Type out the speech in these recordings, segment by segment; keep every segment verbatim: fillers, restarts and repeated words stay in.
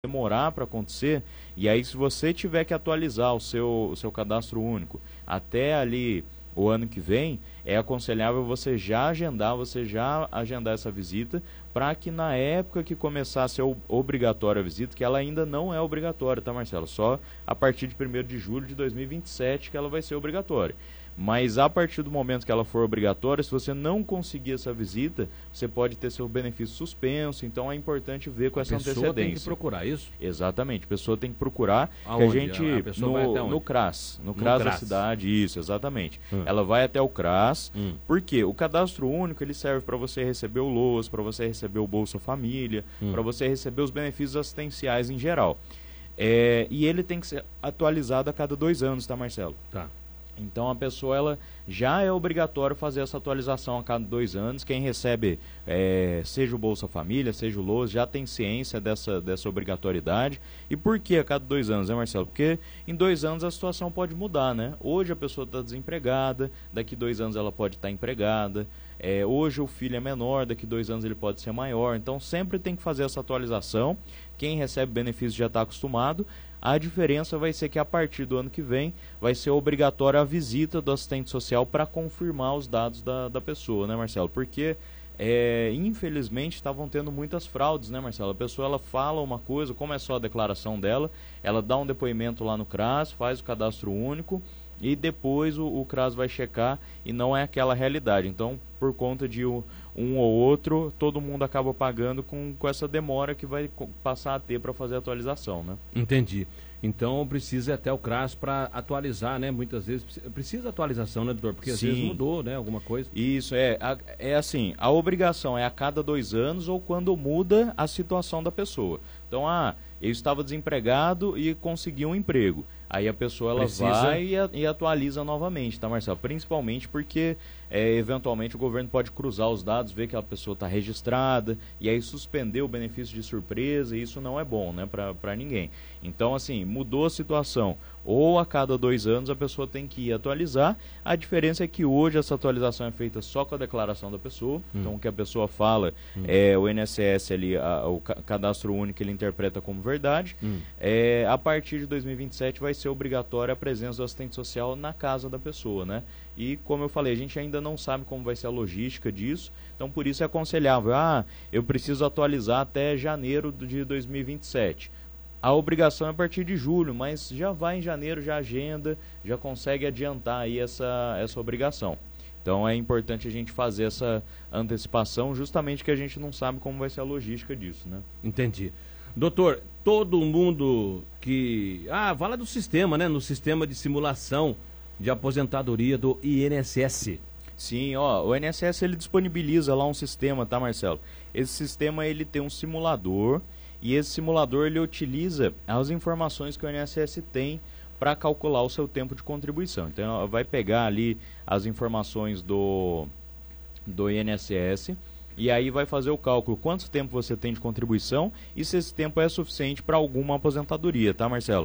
demorar para acontecer, e aí se você tiver que atualizar o seu, o seu cadastro único até ali o ano que vem, é aconselhável você já agendar, você já agendar essa visita, para que na época que começar a ser obrigatória a visita, que ela ainda não é obrigatória, tá, Marcelo? Só a partir de primeiro de julho de dois mil e vinte e sete que ela vai ser obrigatória. Mas a partir do momento que ela for obrigatória, se você não conseguir essa visita, você pode ter seu benefício suspenso, então é importante ver com essa antecedência. A pessoa tem que procurar isso? Exatamente, a pessoa tem que procurar, Aonde? que a gente, a pessoa vai até no, onde? no CRAS, no, No CRAS da CRAS. cidade, isso, exatamente. Hum. Ela vai até o CRAS, Hum. porque o cadastro único, ele serve para você receber o LOAS, para você receber o Bolsa Família, Hum. para você receber os benefícios assistenciais em geral. É, e ele tem que ser atualizado a cada dois anos, tá, Marcelo? Tá. Então a pessoa, ela já é obrigatório fazer essa atualização a cada dois anos. Quem recebe, é, seja o Bolsa Família, seja o LOAS, já tem ciência dessa, dessa obrigatoriedade. E por que a cada dois anos, né, Marcelo? Porque em dois anos a situação pode mudar, né? Hoje a pessoa está desempregada, daqui dois anos ela pode estar empregada. É, hoje o filho é menor, daqui dois anos ele pode ser maior. Então sempre tem que fazer essa atualização. Quem recebe benefício já está acostumado. A diferença vai ser que a partir do ano que vem vai ser obrigatória a visita do assistente social para confirmar os dados da, da pessoa, né, Marcelo? Porque, é, infelizmente, estavam tendo muitas fraudes, né, Marcelo? A pessoa, ela fala uma coisa, como é só a declaração dela, ela dá um depoimento lá no CRAS, faz o cadastro único e depois o, o CRAS vai checar e não é aquela realidade. Então, por conta de um, um ou outro, todo mundo acaba pagando com, com essa demora que vai passar a ter para fazer a atualização, né? Entendi. Então precisa ir até o CRAS para atualizar, né? Muitas vezes precisa atualização, né, doutor? Porque às Sim. vezes mudou, né? Alguma coisa. Isso, é, a- é assim, a obrigação é a cada dois anos ou quando muda a situação da pessoa. Então, ah, eu estava desempregado e consegui um emprego. Aí a pessoa, ela Precisa- vai e, a- e atualiza novamente, tá, Marcelo? Principalmente porque, é, eventualmente, o governo pode cruzar os dados, ver que a pessoa está registrada, e aí suspender o benefício de surpresa, e isso não é bom, né, para ninguém. Então, assim, mudou a situação, ou a cada dois anos a pessoa tem que ir atualizar. A diferença é que hoje essa atualização é feita só com a declaração da pessoa. Hum. Então o que a pessoa fala, é, o I N S S ali, a- o ca- cadastro único, ele interpreta como verdade. Hum. É, a partir de dois mil e vinte e sete vai ser obrigatória a presença do assistente social na casa da pessoa, né? E como eu falei, a gente ainda não sabe como vai ser a logística disso, então por isso é aconselhável, ah, eu preciso atualizar até janeiro de dois mil e vinte e sete. A obrigação é a partir de julho, mas já vai em janeiro, já agenda, já consegue adiantar aí essa, essa obrigação. Então é importante a gente fazer essa antecipação, justamente que a gente não sabe como vai ser a logística disso, né? Entendi. Doutor, todo mundo que... Ah, fala do sistema, né? No sistema de simulação de aposentadoria do I N S S. Sim, ó, o I N S S ele disponibiliza lá um sistema, tá, Marcelo? Esse sistema ele tem um simulador e esse simulador ele utiliza as informações que o I N S S tem para calcular o seu tempo de contribuição. Então, ela vai pegar ali as informações do, do I N S S e aí vai fazer o cálculo quanto tempo você tem de contribuição e se esse tempo é suficiente para alguma aposentadoria, tá, Marcelo?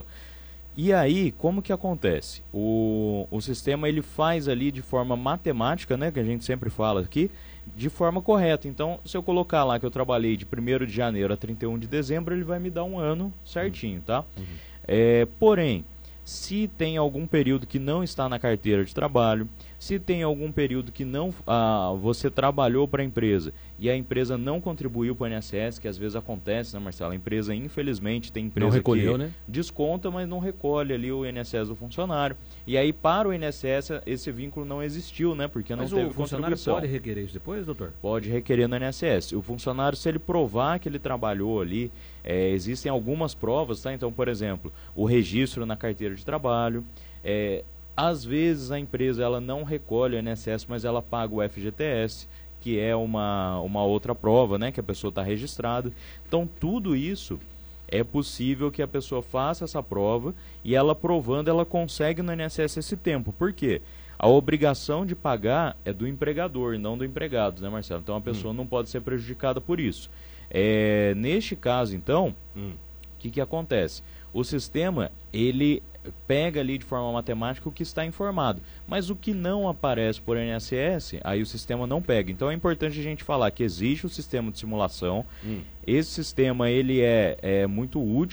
E aí, como que acontece? O, o sistema ele faz ali de forma matemática, né, que a gente sempre fala aqui, de forma correta. Então, se eu colocar lá que eu trabalhei de primeiro de janeiro a trinta e um de dezembro, ele vai me dar um ano certinho, tá? Uhum. É, porém, se tem algum período que não está na carteira de trabalho, se tem algum período que não ah, você trabalhou para a empresa e a empresa não contribuiu para o I N S S, que às vezes acontece, né, Marcelo? A empresa, infelizmente, tem empresa Não recolheu, que né? desconta, mas não recolhe ali o I N S S do funcionário. E aí, para o I N S S, esse vínculo não existiu, né? Porque Mas não teve o funcionário contribuição. pode requerer isso depois, doutor? Pode requerer no I N S S. O funcionário, se ele provar que ele trabalhou ali, é, existem algumas provas, tá? Então, por exemplo, o registro na carteira de trabalho. É, às vezes a empresa ela não recolhe o I N S S, mas ela paga o F G T S, que é uma, uma outra prova, né? Que a pessoa está registrada. Então, tudo isso é possível que a pessoa faça essa prova e ela provando, ela consegue no I N S S esse tempo. Por quê? A obrigação de pagar é do empregador e não do empregado, né, Marcelo? Então a pessoa Hum. não pode ser prejudicada por isso. É, neste caso, então, o Hum. que, que acontece? O sistema, ele pega ali de forma matemática o que está informado, mas o que não aparece por I N S S, aí o sistema não pega. Então é importante a gente falar que existe o sistema de simulação, Hum. esse sistema ele é, é muito útil.